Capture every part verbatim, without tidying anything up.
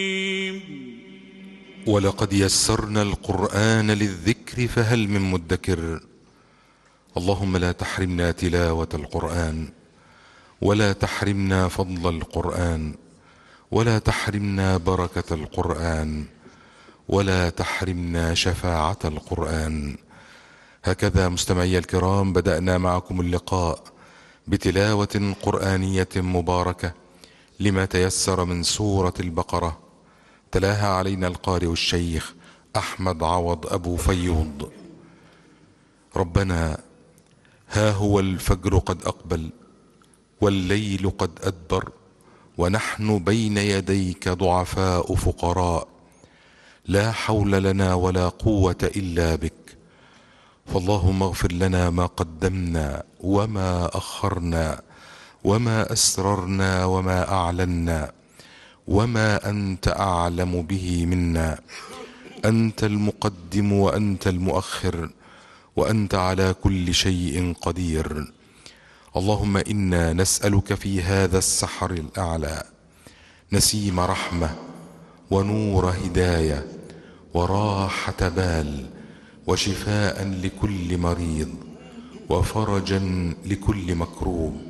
ولقد يسرنا القرآن للذكر فهل من مدكر. اللهم لا تحرمنا تلاوة القرآن، ولا تحرمنا فضل القرآن، ولا تحرمنا بركة القرآن، ولا تحرمنا شفاعة القرآن. هكذا مستمعي الكرام بدأنا معكم اللقاء بتلاوة قرآنية مباركة لما تيسر من سورة البقرة، تلاها علينا القارئ الشيخ أحمد عوض أبو فيوض. ربنا ها هو الفجر قد أقبل والليل قد أدبر، ونحن بين يديك ضعفاء فقراء، لا حول لنا ولا قوة إلا بك. فاللهم اغفر لنا ما قدمنا وما أخرنا وما أسررنا وما أعلنا وما أنت أعلم به منا. أنت المقدم وأنت المؤخر، وأنت على كل شيء قدير. اللهم إنا نسألك في هذا السحر الأعلى نسيم رحمة ونور هداية وراحة بال وشفاء لكل مريض وفرجا لكل مكروب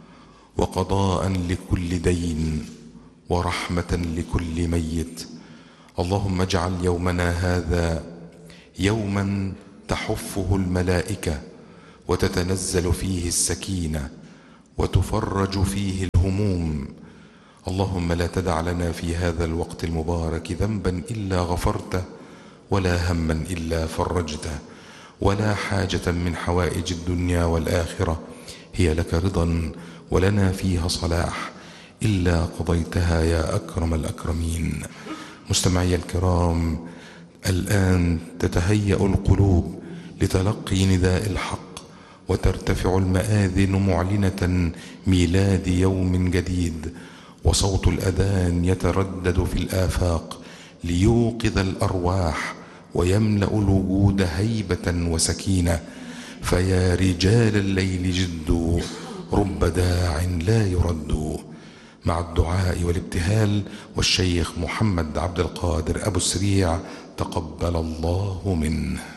وقضاء لكل دين ورحمة لكل ميت. اللهم اجعل يومنا هذا يوما تحفه الملائكة وتتنزل فيه السكينة وتفرج فيه الهموم. اللهم لا تدع لنا في هذا الوقت المبارك ذنبا إلا غفرته، ولا هما إلا فرجته، ولا حاجة من حوائج الدنيا والآخرة هي لك رضا ولنا فيها صلاح إلا قضيتها يا أكرم الأكرمين. مستمعي الكرام، الآن تتهيأ القلوب لتلقي نداء الحق، وترتفع المآذن معلنة ميلاد يوم جديد، وصوت الأذان يتردد في الآفاق ليوقظ الأرواح ويملأ الوجود هيبة وسكينة. فيا رجال الليل جدوا، رب داع لا يرد. مع الدعاء والابتهال والشيخ محمد عبد القادر أبو السريع، تقبل الله منه.